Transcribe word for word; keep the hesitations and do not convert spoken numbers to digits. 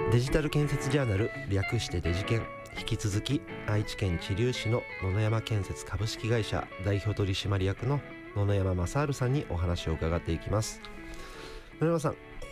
デジタル建設ジャーナル、略してデジケン、引き続き愛知県知立市の野々山建設株式会社代表取締役の野々山正治さんにお話を伺っていきます。野々山さん、